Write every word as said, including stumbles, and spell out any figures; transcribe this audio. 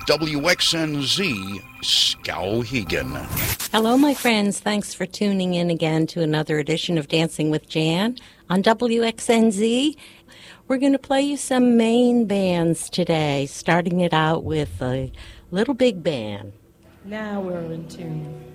W X N Z, Skowhegan. Hello, my friends. Thanks for tuning in again to another edition of Dancing with Jan on W X N Z. We're going to play you some Maine bands today, starting it out with a Little Big Band. Now we're in tune.